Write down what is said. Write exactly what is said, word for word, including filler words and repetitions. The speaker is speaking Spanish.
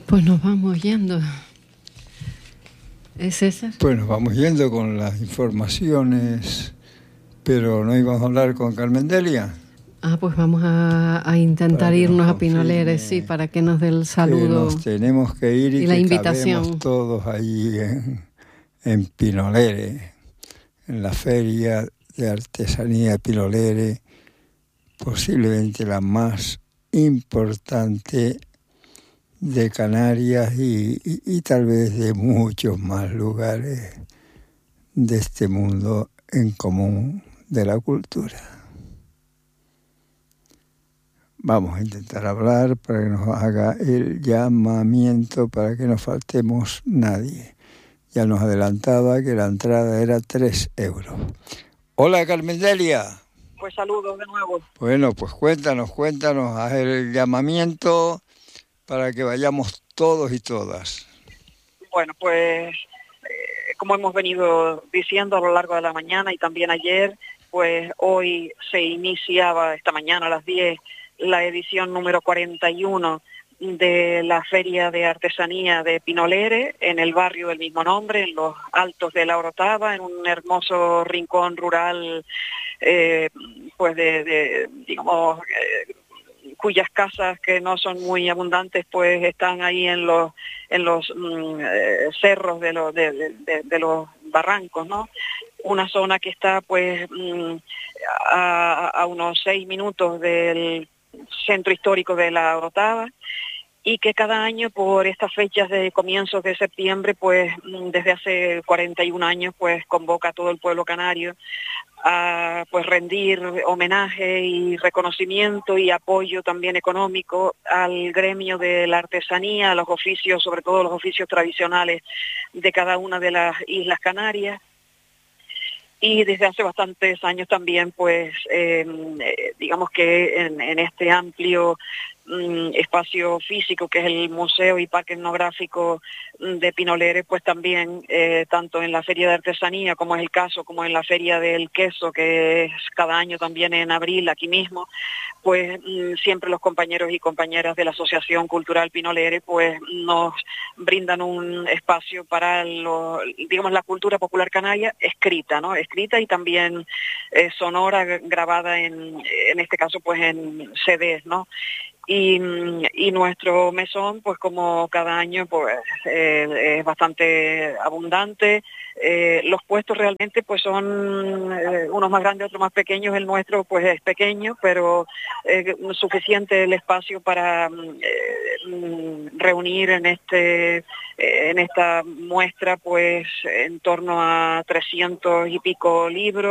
Pues nos vamos yendo. ¿Es César? Pues nos vamos yendo con las informaciones, pero no íbamos a hablar con Carmen Delia. Ah, pues vamos a, a intentar irnos a Pinoleres, sí, para que nos dé el saludo. Que nos tenemos que ir y, y que la invitación. cabemos todos ahí en, en Pinoleres, en la feria de artesanía de Pinoleres, posiblemente la más importante de Canarias y, y, y tal vez de muchos más lugares de este mundo en común de la cultura. Vamos a intentar hablar para que nos haga el llamamiento para que no faltemos nadie. Ya nos adelantaba que la entrada era tres euros. Hola, Carmen Delia. Pues saludos de nuevo. Bueno, pues cuéntanos, cuéntanos, haz el llamamiento para que vayamos todos y todas. Bueno, pues eh, como hemos venido diciendo a lo largo de la mañana y también ayer, pues hoy se iniciaba esta mañana a las diez la edición número cuarenta y uno de la Feria de Artesanía de Pinoleres, en el barrio del mismo nombre, en los Altos de la Orotava, en un hermoso rincón rural, eh, pues de, de digamos, eh, cuyas casas, que no son muy abundantes, pues están ahí en los en los mm, eh, cerros de los de, de, de los barrancos, ¿no? Una zona que está pues mm, a, a unos seis minutos del centro histórico de la Orotava, y que cada año por estas fechas de comienzos de septiembre, pues desde hace cuarenta y un años, pues convoca a todo el pueblo canario a pues rendir homenaje y reconocimiento y apoyo también económico al gremio de la artesanía, a los oficios, sobre todo los oficios tradicionales de cada una de las Islas Canarias. Y desde hace bastantes años también, pues, eh, digamos que en, en este amplio mm, espacio físico que es el Museo y Parque Etnográfico de Pinoleres, pues también, eh, tanto en la Feria de Artesanía, como es el caso, como en la Feria del Queso, que es cada año también en abril, aquí mismo, pues mm, siempre los compañeros y compañeras de la Asociación Cultural Pinoleres, pues nos brindan un espacio para, lo, digamos, la cultura popular canaria escrita, ¿no? Escrita y también eh, sonora, grabada en, en este caso, pues en C Ds, ¿no? Y, y nuestro mesón, pues como cada año, pues eh, es bastante abundante. Eh, los puestos realmente pues son eh, unos más grandes, otros más pequeños. El nuestro pues es pequeño, pero eh, suficiente el espacio para eh, reunir en este en esta muestra pues en torno a trescientos y pico libros.